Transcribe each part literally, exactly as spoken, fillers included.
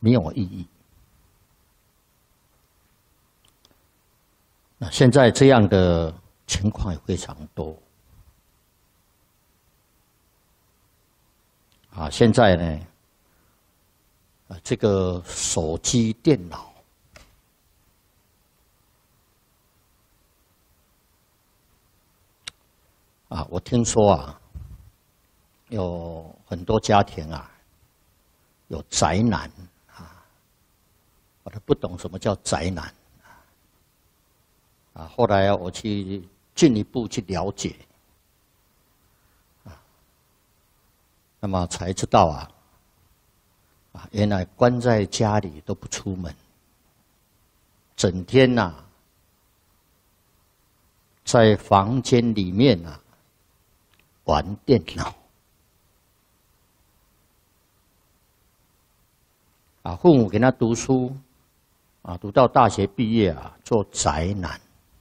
没有意义。那现在这样的情况也非常多。啊，现在呢，啊，这个手机、电脑，啊，我听说啊，有很多家庭啊，有宅男啊，我都不懂什么叫宅男啊。后来我去进一步去了解。那么才知道啊，啊，原来关在家里都不出门，整天呐、啊，在房间里面啊玩电脑，啊，父母给他读书，啊，读到大学毕业啊，做宅男。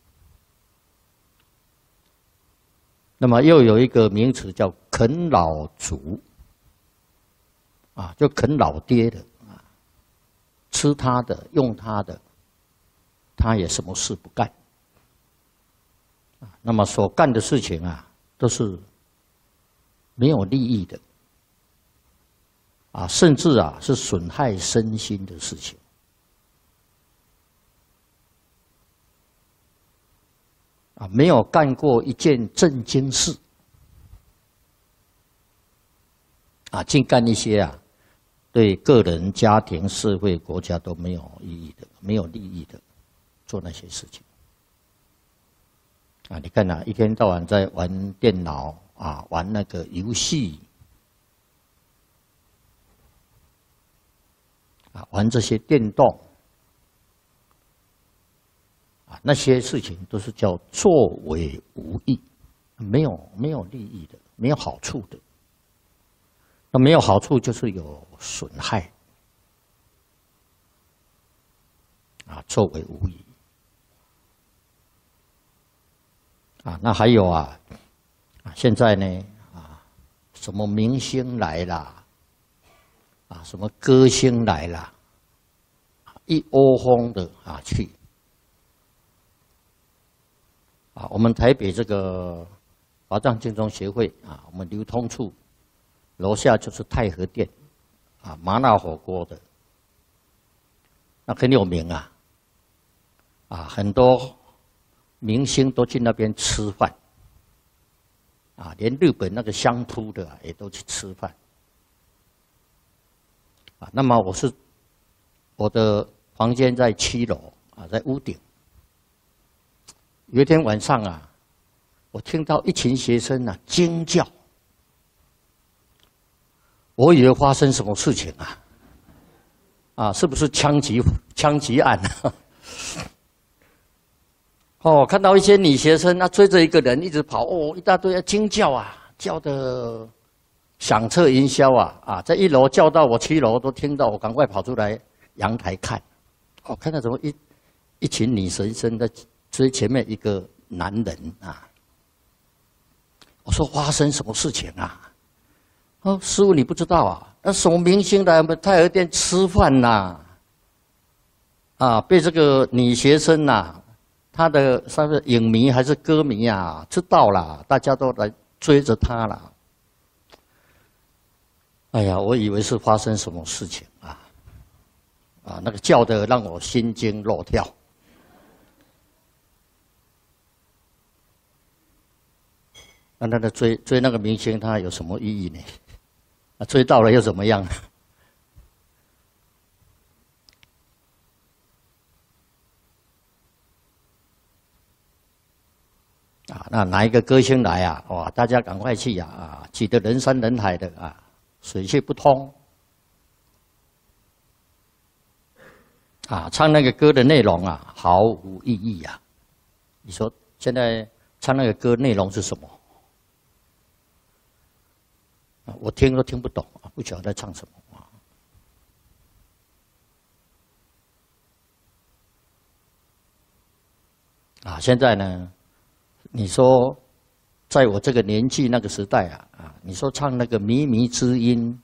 那么又有一个名词叫啃老族。啊，就啃老爹的啊，吃他的，用他的，他也什么事不干。啊，那么所干的事情啊，都是没有利益的，啊，甚至啊是损害身心的事情。啊，没有干过一件正经事。啊，净干一些啊。对个人、家庭、社会、国家都没有意义的、没有利益的，做那些事情。啊，你看啊，一天到晚在玩电脑啊，玩那个游戏，啊，玩这些电动，啊，那些事情都是叫作为无益，没有没有利益的，没有好处的。那没有好处就是有损害，啊，作为无益。啊，那还有啊，啊，现在呢，啊，什么明星来啦，啊，什么歌星来啦，一窝蜂的啊去。啊，我们台北这个华藏精忠协会啊，我们流通处。楼下就是太和店，啊，麻辣火锅的，那很有名啊，啊，很多明星都去那边吃饭，啊，连日本那个相扑的、啊、也都去吃饭，啊，那么我是我的房间在七楼啊，在屋顶，有一天晚上啊，我听到一群学生啊惊叫。我以为发生什么事情啊？啊，是不是枪击枪击案啊？哦，看到一些女学生，那追着一个人一直跑，哦，一大堆惊叫啊，叫的响彻云霄啊！啊，在一楼叫到我七楼都听到，我赶快跑出来阳台看，哦，看到怎么一一群女学生在追前面一个男人啊！我说发生什么事情啊？哦，师父你不知道啊？那什么明星来我们太和殿吃饭呐、啊？啊，被这个女学生呐、啊，她的算是影迷还是歌迷啊，知道啦，大家都来追着她啦。哎呀，我以为是发生什么事情啊，啊，那个叫的让我心惊肉跳。那那个追追那个明星，他有什么意义呢？啊，追到了又怎么样？啊，那哪一个歌星来啊？哇，大家赶快去呀！啊，挤得人山人海的啊，水泄不通。啊，唱那个歌的内容啊，毫无意义啊！你说现在唱那个歌内容是什么？啊，我听都听不懂啊，不晓得在唱什么啊。啊，现在呢，你说，在我这个年纪那个时代啊，啊，你说唱那个靡靡之音